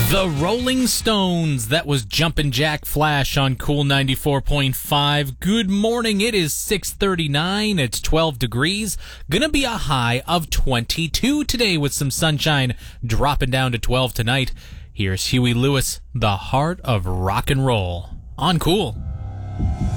The Rolling Stones. That was Jumpin' Jack Flash on Cool 94.5. Good morning. It is 6:39. It's 12 degrees. Gonna be a high of 22 today with some sunshine dropping down to 12 tonight. Here's Huey Lewis, The Heart of Rock and Roll on Cool.